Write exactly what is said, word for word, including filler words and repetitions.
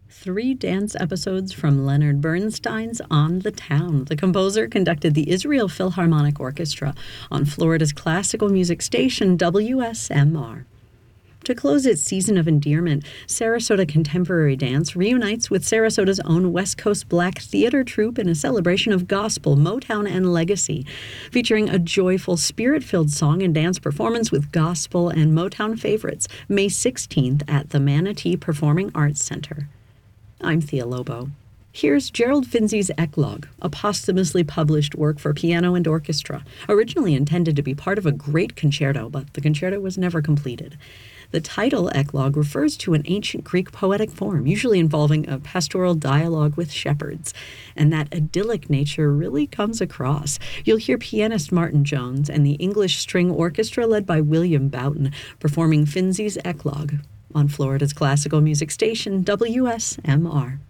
Three dance episodes from Leonard Bernstein's On the Town. The composer conducted the Israel Philharmonic Orchestra on Florida's classical music station W S M R. To close its season of endearment, Sarasota Contemporary Dance reunites with Sarasota's own West Coast Black Theater Troupe in a celebration of gospel, Motown, and legacy, featuring a joyful, spirit-filled song and dance performance with gospel and Motown favorites, May sixteenth at the Manatee Performing Arts Center. I'm Thea Lobo. Here's Gerald Finzi's Eclogue, a posthumously published work for piano and orchestra, originally intended to be part of a great concerto, but the concerto was never completed. The title Eclogue refers to an ancient Greek poetic form, usually involving a pastoral dialogue with shepherds, and that idyllic nature really comes across. You'll hear pianist Martin Jones and the English String Orchestra led by William Boughton performing Finzi's Eclogue on Florida's classical music station W S M R.